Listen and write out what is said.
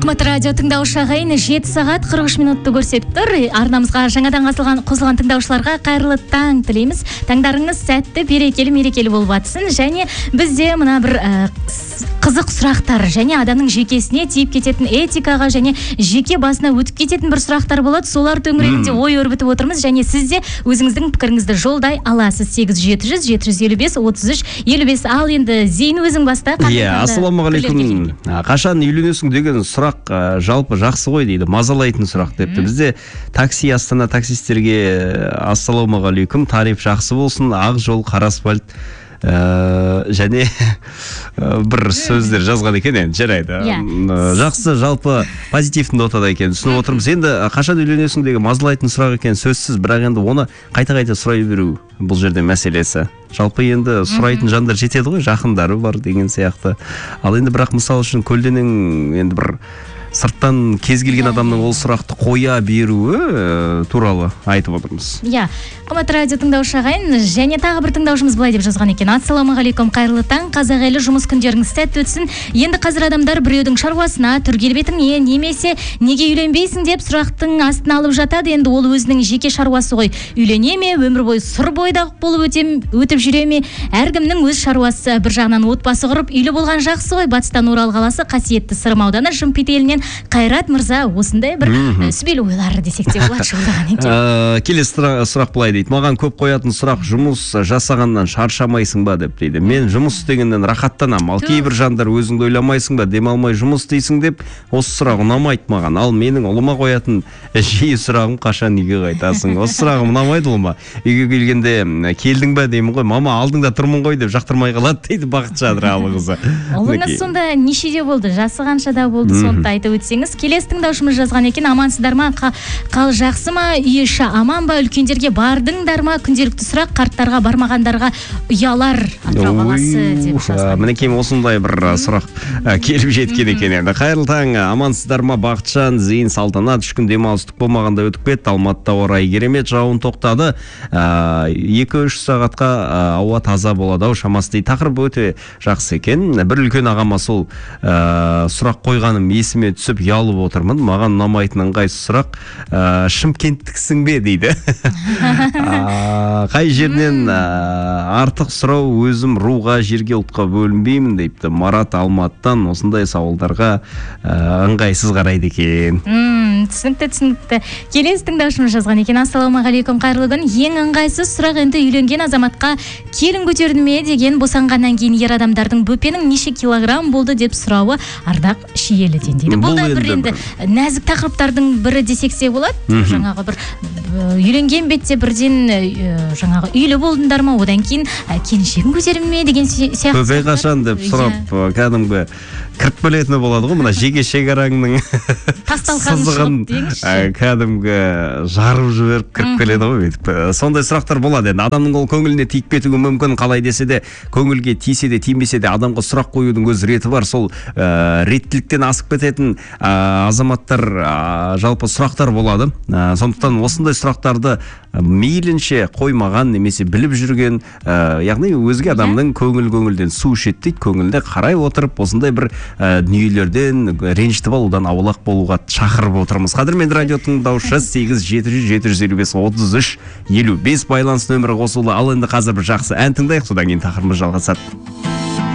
Қымбатты радио тыңдаушы ағайын, 7 сағат 43 минутты көрсетіп тұр. Арнамызға жаңадан қосылған тыңдаушыларға қайырлы таң тілейміз. Таңдарыңыз сәтті, мерекелі болып атсын. Және бізде мына бір қызық сұрақтар және адамның жекесіне тиіп кететін этикаға және жеке басына өтіп кететін бір сұрақтар болады. Солар төңірегінде ой өрбітіп отырмыз және сіз де өзіңіздің пікіріңізді жолдай аласыз. 8700-755-33-55. Ал енді Зейін өзің баста. Ассалаумағалейкум. Қашан үйленесің деген сұрақ жалпы жақсы ғой дейді. Мазалайтын сұрақ депті. Бізде Астана таксистерге ассалаумағалейкум, тариф жақсы болсын, ақ жол, қара асфальт және бір сөздер жазған екен, енді жарайды. Жақсы, жалпы позитивті нотада екен, түсініп отырмыз. Енді қашан үйленесің деген мазалайтын сұрақ екен, сөзсіз, бірақ енді оны қайта сұрай беру бұл жерде мәселесі. Жалпы енді сұрайтын жандар жетеді ғой, жақындары бар деген сияқты. Ал енді бірақ мысал үшін көлденең енді бір сырттан кез келген адамның ол сұрақты қоя беруі туралы айтып отырмыз. Қымбатты радио тыңдаушы ағайын, және тағы бір тыңдаушымыз былай деп жазған екен. Ассалаумағалейкум, қайырлы таң, қазақ елі, жұмыс күндеріңіз сәтті өтсін. Енді қазір адамдар біреудің шаруасына, түр-келбетіңе немесе неге үйленбейсің деп сұрақтың астына алып жатады. Енді ол өзінің жеке шаруасы ғой. Үйлене ме, өмір бойы сұр бойдақ болып өтіп жүре ме? Әркімнің өз шаруасы. Бір жағынан отбасы құрып, үйлі болған жақсы ғой. Батыстан Орал қаласы, қасиетті Сырым ауданы, Шымкент елінен Қайрат мырза осындай бір сүбелі ойлары десек те болады жолдаған екен. Келесі сұрақ былай дейді. Маған көп қоятын сұрақ, жұмыс жасағаннан шаршамайсың ба деп дейді. Мен жұмыс істегеннен рахаттанам. Ал кейбір жандар өзіңді ойламайсың ба, демалмай жұмыс істейсің деп, осы сұрақ ұнамайды маған. Ал менің ұлыма қоятын жиі сұрағым, қашан үйге қайтасың? Осы сұрағым ұнамайды ұлыма. Үйге келгенде келдің бе деймін ғой, мама алдыңда тұрмын ғой деп жақтырмай қалады дейді Бақытжан Ралықызы. Ұлыңыз сонда нешеде болды? Жасы қаншада болды? Соны айтып өтсеңіз. Келесі тыңдаушымыз жазған екен. Амансыздар ма? Қал жақсы ма? Үй іші аман ба? Үлкендерге бардыңдар ма? Күнделікті сұрақ, қарттарға бармағандарға ұялар. Атырау қаласы деп жазған. Мінекей осындай бір сұрақ келіп жеткен екен енді. Қайырлы таң, амансыздар ма? Бақытжан, Зейін, Салтанат, 3 күн демалыстық болмағанда өтіп кетті. Алматыда орай керемет, жауын тоқтады. 2-3 сағатқа ауа таза болады ау шамасы дейді. Тақырып өте жақсы екен. Бір үлкен ағама сол сұрақ қойғаным есіме түсіп ұялып отырмын. Маған ұнамайтын ыңғайсыз сұрақ, шымкенттіксің бе дейді. Қай жерден артық сұрау, өзім руға, жерге, ұлтқа бөлінбеймін deyіпті. Марат Алматыдан осындай сауалдарға ыңғайсыз қарайды екен. Түсінікті. Келесі тыңдаушымыз жазған екен. Ассалаумағалейкум, қайырлы күн. Ең ыңғайсыз сұрақ енді үйленген азаматқа келін көтерді ме деген, босанғаннан кейін ер адамдардың бөпенің неше килограмм болды деп сұрауы ардақ шиеліден дейді. Бұл да бір енді нәзік тақырыптардың бірі десексе болады. Жаңағы бір үйленген бетте бірден жаңағы үйлі болдыңдар ма, одан кейін келіншегін көтерді ме деген сияқты. Көпе қашан деп сұрап, кәдімгі кіріп білетіні болады ғой, мына жеке шекараңның сызығын кәдімгі жарып жіберіп кіріп келеді ғой. Сондай сұрақтар болады енді. Адамның ол көңіліне тиіп кетуі мүмкін, қалай десе де, көңілге тисе де тимесе де адамға сұрақ қоюдың өз реті бар. Сол реттіліктен асып кететін азаматтар жалпы сұрақтар болады. Сондықтан осындай сұрақтарды мейлінше қоймаған немесе біліп жүрген, яғни өзге адамның көңілден су ішеді дейді, көңіліне қарай отырып осындай бір дүниелерден ренжітіп алудан аулақ болуға шақырып отырмыз. Қадірменді радио тыңдаушы 8700-755-33-55 байланыс нөмірі қосулы. Ал енді қазір бір жақсы ән тыңдайық, содан кейін тақырыбымыз жалғасады.